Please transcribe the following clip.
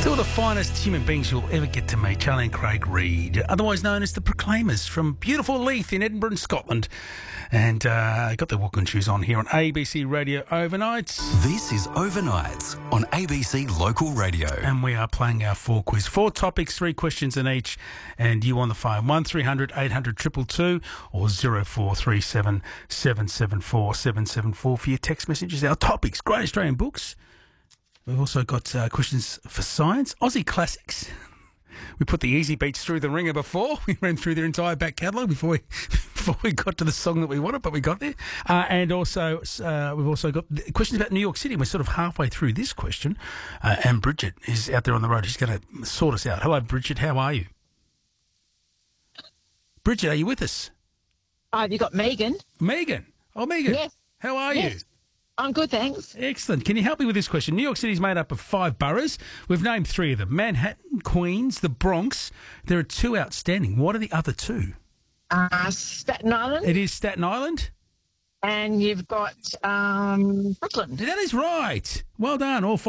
Two of the finest human beings you'll ever get to meet, Charlie and Craig Reid, otherwise known as the Proclaimers, from beautiful Leith in Edinburgh, Scotland. And got their walking shoes on here on ABC Radio Overnights. This is Overnights on ABC Local Radio. And we are playing our 4 quiz. 4 topics, 3 questions in each. And you on the phone, 1300 800 222 or 0437 774 774 for your text messages. Our topics, great Australian books. We've also got questions for science, Aussie classics. We put the easy beats through the ringer before. We ran through their entire back catalogue before we got to the song that we wanted, but we got there. And also, we've also got questions about New York City. We're sort of halfway through this question. And Bridget is out there on the road. She's going to sort us out. Hello, Bridget. How are you? Bridget, are you with us? Have you got Megan? Megan. Oh, Megan. Yes. How are you? I'm good, thanks. Excellent. Can you help me with this question? New York City is made up of 5 boroughs. We've named 3 of them. Manhattan, Queens, the Bronx. There are 2 outstanding. What are the other 2? Staten Island. It is Staten Island. And you've got Brooklyn. That is right. Well done. All 5.